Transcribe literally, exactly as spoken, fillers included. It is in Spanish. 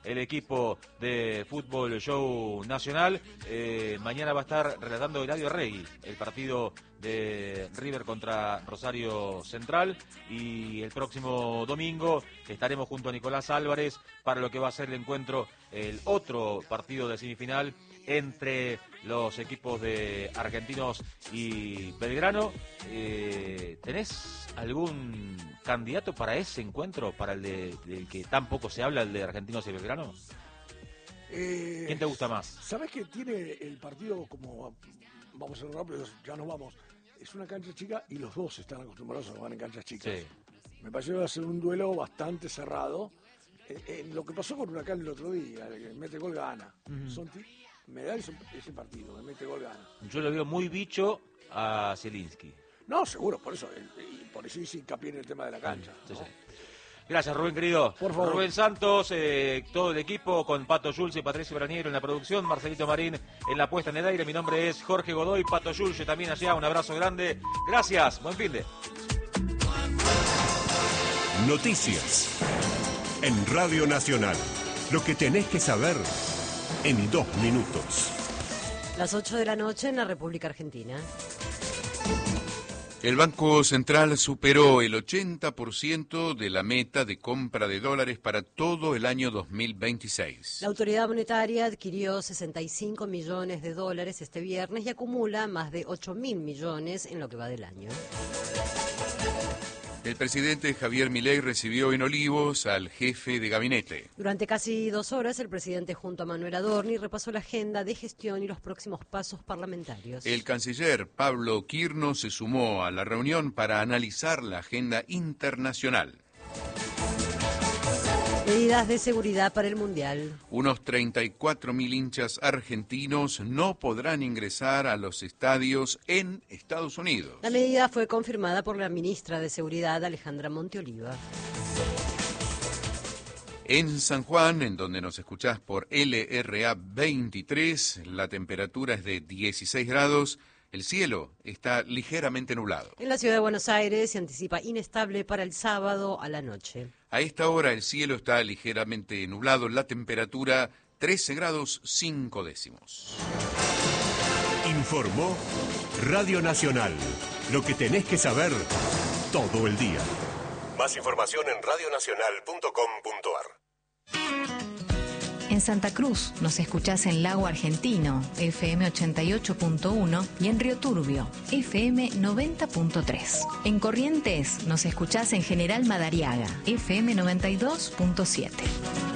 el equipo de Fútbol Show Nacional. Eh, mañana va a estar relatando Eladio Regui el partido de River contra Rosario Central, y el próximo domingo estaremos junto a Nicolás Álvarez para lo que va a ser el encuentro, el otro partido de semifinal entre los equipos de Argentinos y Belgrano. Eh, ¿Tenés algún candidato para ese encuentro, para el de, del que tan poco se habla, el de Argentinos y Belgrano? Eh, ¿Quién te gusta más? ¿Sabés que tiene el partido como, vamos a ser rápidos, ya nos vamos, es una cancha chica y los dos están acostumbrados a jugar en canchas chicas? Sí. Me pareció que va a ser un duelo bastante cerrado. Eh, eh, lo que pasó con Huracán el otro día, el que mete gol gana. Uh-huh. Son t- me da ese, ese partido, me mete gol gana. Yo lo veo muy bicho a Zielinski. No, seguro, por eso, y por eso hice hincapié en el tema de la cancha. Sí, ¿no? Sí. Gracias, Rubén, querido. Por favor. Rubén Santos, eh, todo el equipo, con Pato Schulze y Patricio Braniero en la producción, Marcelito Marín en la puesta en el aire. Mi nombre es Jorge Godoy, Pato Schulze también allá. Un abrazo grande. Gracias, buen fin de. Noticias en Radio Nacional. Lo que tenés que saber en dos minutos. Las ocho de la noche en la República Argentina. El Banco Central superó el ochenta por ciento de la meta de compra de dólares para todo el año dos mil veintiséis. La autoridad monetaria adquirió sesenta y cinco millones de dólares este viernes y acumula más de ocho mil millones en lo que va del año. El presidente Javier Milei recibió en Olivos al jefe de gabinete. Durante casi dos horas, el presidente junto a Manuel Adorni repasó la agenda de gestión y los próximos pasos parlamentarios. El canciller Pablo Quirno se sumó a la reunión para analizar la agenda internacional. Medidas de seguridad para el Mundial. Unos treinta y cuatro mil hinchas argentinos no podrán ingresar a los estadios en Estados Unidos. La medida fue confirmada por la ministra de Seguridad, Alejandra Monteoliva. En San Juan, en donde nos escuchás por L R A veintitrés, la temperatura es de dieciséis grados. El cielo está ligeramente nublado. En la ciudad de Buenos Aires se anticipa inestable para el sábado a la noche. A esta hora el cielo está ligeramente nublado, la temperatura trece grados cinco décimos. Informó Radio Nacional. Lo que tenés que saber todo el día. Más información en radionacional punto com punto ar. En Santa Cruz nos escuchás en Lago Argentino, F M ochenta y ocho punto uno, y en Río Turbio, F M noventa punto tres. En Corrientes nos escuchás en General Madariaga, F M noventa y dos punto siete.